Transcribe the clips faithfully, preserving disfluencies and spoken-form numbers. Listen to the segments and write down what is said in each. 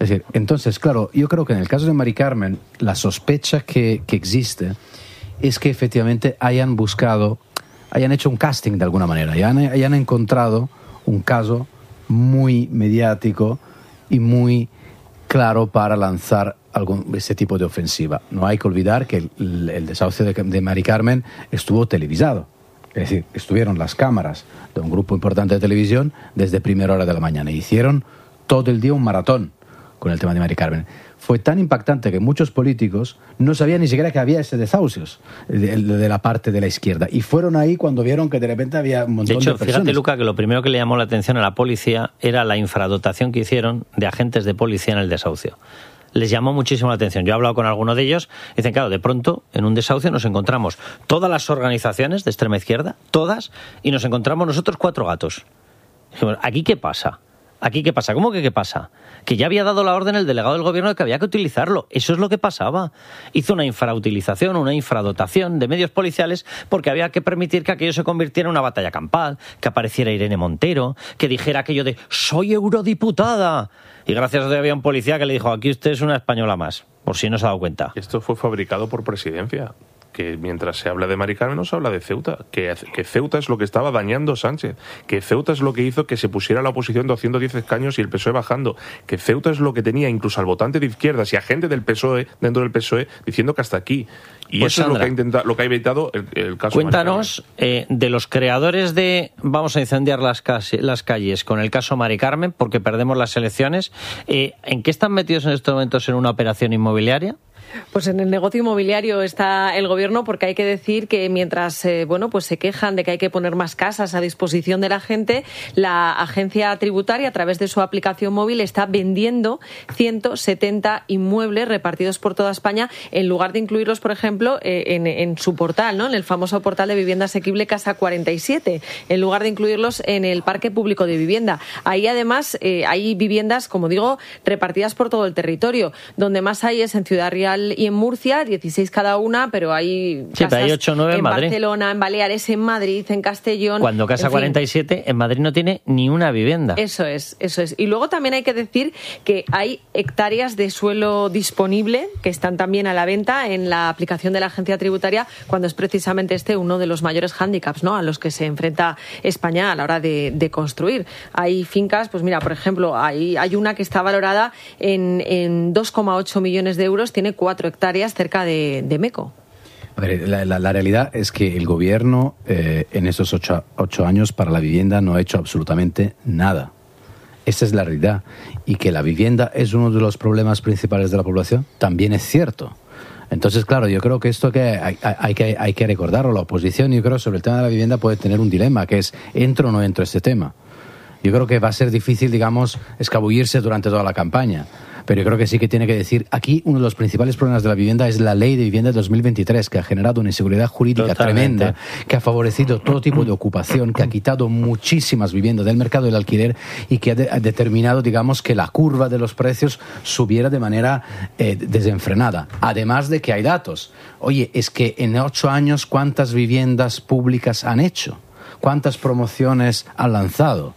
Es decir, entonces, claro, yo creo que en el caso de Mari Carmen, la sospecha que, que existe es que efectivamente hayan buscado, hayan hecho un casting de alguna manera, y hayan, hayan encontrado un caso muy mediático y muy claro para lanzar algún, ese tipo de ofensiva. No hay que olvidar que el, el desahucio de, de Mari Carmen estuvo televisado. Es decir, estuvieron las cámaras de un grupo importante de televisión desde primera hora de la mañana. E hicieron todo el día un maratón con el tema de Mari Carmen. Fue tan impactante que muchos políticos no sabían ni siquiera que había ese desahucios de, de la parte de la izquierda. Y fueron ahí cuando vieron que de repente había un montón de personas. De hecho, fíjate, Luca, que lo primero que le llamó la atención a la policía era la infradotación que hicieron de agentes de policía en el desahucio. Les llamó muchísimo la atención. Yo he hablado con algunos de ellos y dicen, claro, de pronto en un desahucio nos encontramos todas las organizaciones de extrema izquierda, todas, y nos encontramos nosotros cuatro gatos. Dijimos, ¿aquí qué pasa? ¿Aquí qué pasa? ¿Cómo que qué pasa? Que ya había dado la orden el delegado del gobierno de que había que utilizarlo. Eso es lo que pasaba. Hizo una infrautilización, una infradotación de medios policiales porque había que permitir que aquello se convirtiera en una batalla campal, que apareciera Irene Montero, que dijera aquello de «soy eurodiputada». Y gracias a Dios había un policía que le dijo «aquí usted es una española más», por si no se ha dado cuenta. Esto fue fabricado por Presidencia. Que mientras se habla de Mari Carmen no se habla de Ceuta, que, que Ceuta es lo que estaba dañando Sánchez, que Ceuta es lo que hizo que se pusiera la oposición doscientos diez escaños y el P S O E bajando, que Ceuta es lo que tenía incluso al votante de izquierdas y a gente del P S O E, dentro del P S O E, diciendo que hasta aquí. Y pues eso Sandra, es lo que ha intentado, lo que ha evitado el, el caso. Cuéntanos, eh, de los creadores de vamos a incendiar las, casi, las calles con el caso Mari Carmen, porque perdemos las elecciones, eh, ¿en qué están metidos en estos momentos en una operación inmobiliaria? Pues en el negocio inmobiliario está el gobierno, porque hay que decir que mientras eh, bueno, pues se quejan de que hay que poner más casas a disposición de la gente, la agencia tributaria, a través de su aplicación móvil, está vendiendo ciento setenta inmuebles repartidos por toda España, en lugar de incluirlos, por ejemplo, eh, en, en su portal, ¿no? En el famoso portal de vivienda asequible Casa cuarenta y siete, en lugar de incluirlos en el parque público de vivienda. Ahí, además, eh, hay viviendas, como digo, repartidas por todo el territorio. Donde más hay es en Ciudad Real y en Murcia, dieciséis cada una, pero hay sí, casas hay ocho o nueve en, en Madrid. Barcelona, en Baleares, en Madrid, en Castellón. Cuando Casa en cuarenta y siete en Madrid no tiene ni una vivienda. Eso es, eso es. Y luego también hay que decir que hay hectáreas de suelo disponible que están también a la venta en la aplicación de la agencia tributaria, cuando es precisamente este uno de los mayores hándicaps, ¿no?, a los que se enfrenta España a la hora de, de construir. Hay fincas, pues mira, por ejemplo, hay, hay una que está valorada en, en dos coma ocho millones de euros, tiene cuatro hectáreas cerca de, de Meco. A ver, la, la, la realidad es que el gobierno eh, en estos ocho, ocho años para la vivienda no ha hecho absolutamente nada. Esa es la realidad. Y que la vivienda es uno de los problemas principales de la población también es cierto. Entonces, claro, yo creo que esto que hay, hay, que, hay que recordarlo. La oposición, yo creo, sobre el tema de la vivienda puede tener un dilema, que es ¿entro o no entro a este tema? Yo creo que va a ser difícil, digamos, escabullirse durante toda la campaña. Pero yo creo que sí que tiene que decir, aquí uno de los principales problemas de la vivienda es la ley de vivienda de dos mil veintitrés, que ha generado una inseguridad jurídica Totalmente. tremenda, que ha favorecido todo tipo de ocupación, que ha quitado muchísimas viviendas del mercado del alquiler y que ha, de, ha determinado, digamos, que la curva de los precios subiera de manera eh, desenfrenada. Además de que hay datos. Oye, es que en ocho años, ¿cuántas viviendas públicas han hecho? ¿Cuántas promociones han lanzado?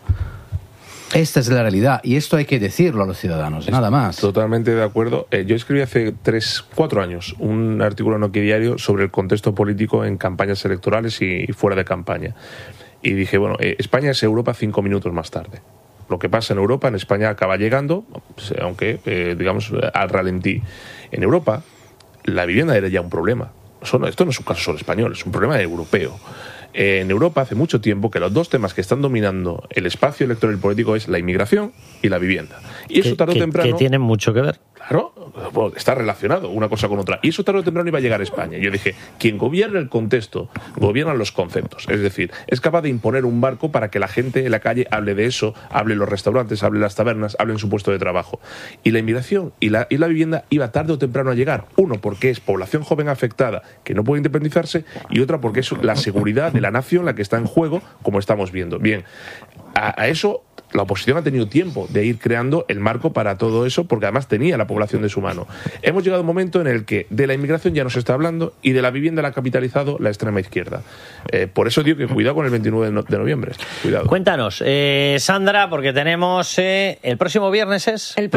Esta es la realidad y esto hay que decirlo a los ciudadanos, es nada más. Totalmente de acuerdo. Eh, yo escribí hace tres, cuatro años un artículo en Oquidiario sobre el contexto político en campañas electorales y, y fuera de campaña. Y dije, bueno, eh, España es Europa cinco minutos más tarde. Lo que pasa en Europa, en España acaba llegando, aunque, eh, digamos, al ralentí. En Europa, la vivienda era ya un problema. Esto no es un caso solo español, es un problema europeo. En Europa hace mucho tiempo que los dos temas que están dominando el espacio electoral y político es la inmigración y la vivienda. Y eso tarde o temprano... Que tienen mucho que ver. Claro, bueno, está relacionado una cosa con otra. Y eso tarde o temprano iba a llegar a España. Yo dije, quien gobierna el contexto, gobierna los conceptos. Es decir, es capaz de imponer un barco para que la gente en la calle hable de eso, hable en los restaurantes, hable en las tabernas, hable en su puesto de trabajo. Y la inmigración y la, y la vivienda iba tarde o temprano a llegar. Uno, porque es población joven afectada que no puede independizarse, y otra, porque es la seguridad de la nación la que está en juego, como estamos viendo. Bien, a, a eso... la oposición ha tenido tiempo de ir creando el marco para todo eso, porque además tenía la población de su mano. Hemos llegado a un momento en el que de la inmigración ya no se está hablando y de la vivienda la ha capitalizado la extrema izquierda. Eh, por eso digo que cuidado con el veintinueve de noviembre. Cuidado. Cuéntanos, eh, Sandra, porque tenemos eh, el próximo viernes es... El